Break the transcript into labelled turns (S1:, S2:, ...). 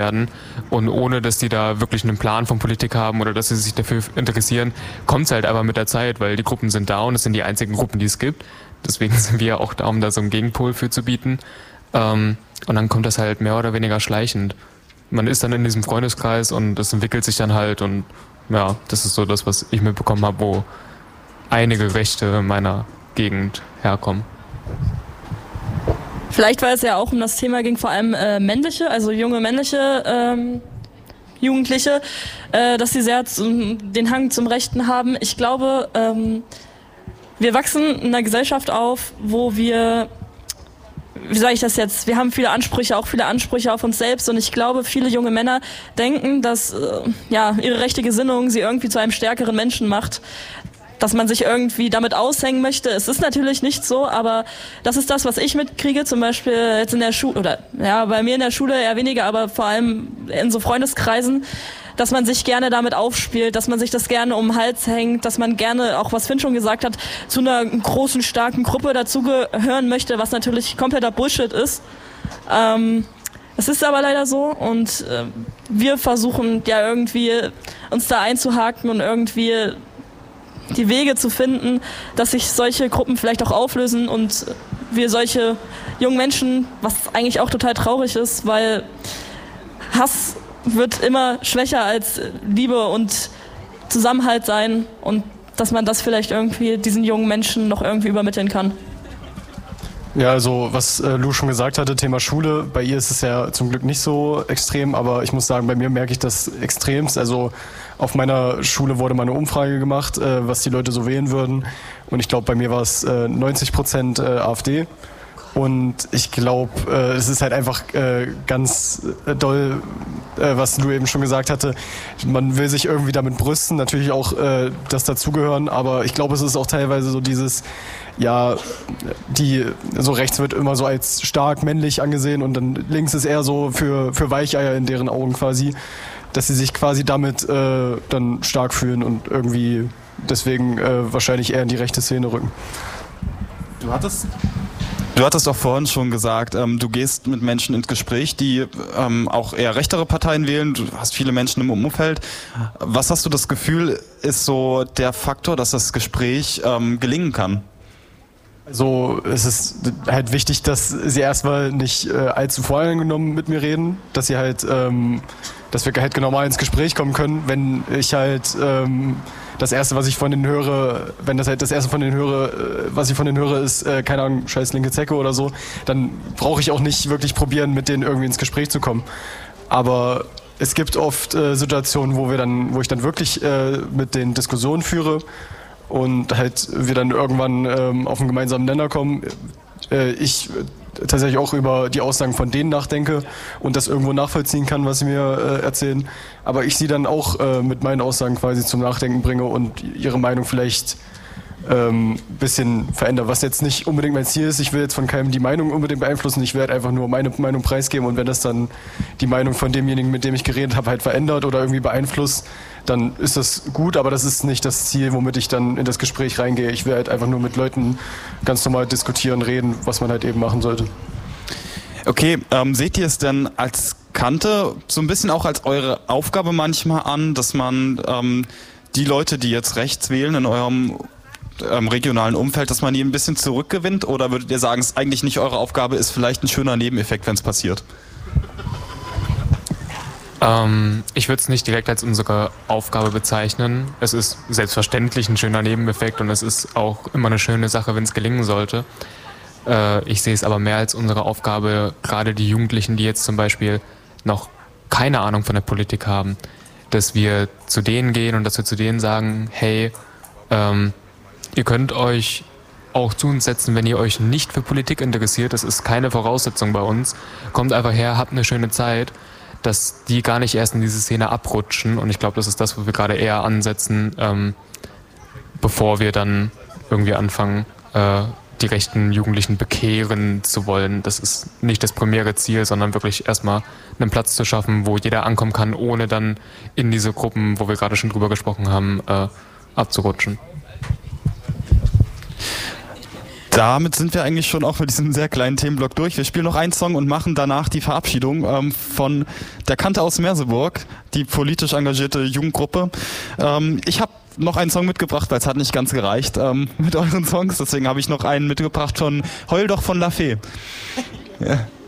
S1: werden. Und ohne, dass die da wirklich einen Plan von Politik haben oder dass sie sich dafür interessieren, kommt es halt aber mit der Zeit, weil die Gruppen sind da und es sind die einzigen Gruppen, die es gibt. Deswegen sind wir auch da, um da so einen Gegenpol für zu bieten. Und dann kommt das halt mehr oder weniger schleichend. Man ist dann in diesem Freundeskreis und das entwickelt sich dann halt und ja, das ist so das, was ich mitbekommen habe, wo einige Rechte meiner Gegend herkommen.
S2: Vielleicht, weil es ja auch um das Thema ging, vor allem männliche, also junge männliche Jugendliche, dass sie sehr den Hang zum Rechten haben. Ich glaube, wir wachsen in einer Gesellschaft auf, wo wir, wie sage ich das jetzt, wir haben viele Ansprüche auf uns selbst und ich glaube, viele junge Männer denken, dass ihre rechte Gesinnung sie irgendwie zu einem stärkeren Menschen macht, dass man sich irgendwie damit aushängen möchte. Es ist natürlich nicht so, aber das ist das, was ich mitkriege, zum Beispiel jetzt in der Schule, oder ja, bei mir in der Schule eher weniger, aber vor allem in so Freundeskreisen, dass man sich gerne damit aufspielt, dass man sich das gerne um den Hals hängt, dass man gerne, auch was Finn schon gesagt hat, zu einer großen, starken Gruppe dazugehören möchte, was natürlich kompletter Bullshit ist. Es ist aber leider so und wir versuchen ja irgendwie uns da einzuhaken und irgendwie die Wege zu finden, dass sich solche Gruppen vielleicht auch auflösen und wir solche jungen Menschen, was eigentlich auch total traurig ist, weil Hass wird immer schwächer als Liebe und Zusammenhalt sein und dass man das vielleicht irgendwie diesen jungen Menschen noch irgendwie übermitteln kann.
S3: Ja, also was Lou schon gesagt hatte, Thema Schule, bei ihr ist es ja zum Glück nicht so extrem, aber ich muss sagen, bei mir merke ich das extremst. Also auf meiner Schule wurde mal eine Umfrage gemacht, was die Leute so wählen würden und ich glaube, bei mir war es 90% AfD. Und ich glaube, es ist halt einfach ganz doll, was du eben schon gesagt hatte. Man will sich irgendwie damit brüsten, natürlich auch das dazugehören, aber ich glaube, es ist auch teilweise so dieses, ja, so rechts wird immer so als stark männlich angesehen und dann links ist eher so für Weicheier in deren Augen quasi, dass sie sich quasi damit dann stark fühlen und irgendwie deswegen wahrscheinlich eher in die rechte Szene rücken.
S4: Du hattest doch vorhin schon gesagt, du gehst mit Menschen ins Gespräch, die auch eher rechtere Parteien wählen. Du hast viele Menschen im Umfeld. Was hast du das Gefühl, ist so der Faktor, dass das Gespräch gelingen kann?
S3: Also es ist halt wichtig, dass sie erstmal nicht allzu voreingenommen mit mir reden, dass sie halt, dass wir halt genau mal ins Gespräch kommen können, wenn ich halt das erste, was ich von denen höre, wenn das halt das erste von denen höre, was ich von denen höre, ist, keine Ahnung, scheiß linke Zecke oder so, dann brauche ich auch nicht wirklich probieren, mit denen irgendwie ins Gespräch zu kommen. Aber es gibt oft Situationen, wo ich dann wirklich mit den Diskussionen führe und halt wir dann irgendwann auf einen gemeinsamen Nenner kommen. Ich tatsächlich auch über die Aussagen von denen nachdenke und das irgendwo nachvollziehen kann, was sie mir erzählen. Aber ich sie dann auch mit meinen Aussagen quasi zum Nachdenken bringe und ihre Meinung vielleicht bisschen verändere. Was jetzt nicht unbedingt mein Ziel ist, ich will jetzt von keinem die Meinung unbedingt beeinflussen, ich werde einfach nur meine Meinung preisgeben und wenn das dann die Meinung von demjenigen, mit dem ich geredet habe, halt verändert oder irgendwie beeinflusst, dann ist das gut, aber das ist nicht das Ziel, womit ich dann in das Gespräch reingehe. Ich will halt einfach nur mit Leuten ganz normal diskutieren, reden, was man halt eben machen sollte.
S4: Okay, seht ihr es denn als Kante so ein bisschen auch als eure Aufgabe manchmal an, dass man die Leute, die jetzt rechts wählen in eurem regionalen Umfeld, dass man die ein bisschen zurückgewinnt? Oder würdet ihr sagen, es ist eigentlich nicht eure Aufgabe, ist vielleicht ein schöner Nebeneffekt, wenn es passiert?
S1: Ich würde es nicht direkt als unsere Aufgabe bezeichnen. Es ist selbstverständlich ein schöner Nebeneffekt und es ist auch immer eine schöne Sache, wenn es gelingen sollte. Ich sehe es aber mehr als unsere Aufgabe, gerade die Jugendlichen, die jetzt zum Beispiel noch keine Ahnung von der Politik haben, dass wir zu denen gehen und dass wir zu denen sagen, hey, ihr könnt euch auch zu uns setzen, wenn ihr euch nicht für Politik interessiert. Das ist keine Voraussetzung bei uns. Kommt einfach her, habt eine schöne Zeit, dass die gar nicht erst in diese Szene abrutschen. Und ich glaube, das ist das, wo wir gerade eher ansetzen, bevor wir dann irgendwie anfangen, die rechten Jugendlichen bekehren zu wollen. Das ist nicht das primäre Ziel, sondern wirklich erstmal einen Platz zu schaffen, wo jeder ankommen kann, ohne dann in diese Gruppen, wo wir gerade schon drüber gesprochen haben, abzurutschen.
S4: Damit sind wir eigentlich schon auch mit diesem sehr kleinen Themenblock durch. Wir spielen noch einen Song und machen danach die Verabschiedung von der Kante aus Merseburg, die politisch engagierte Jugendgruppe. Ich habe noch einen Song mitgebracht, weil es hat nicht ganz gereicht mit euren Songs. Deswegen habe ich noch einen mitgebracht von Heul doch von La Fee. Ja.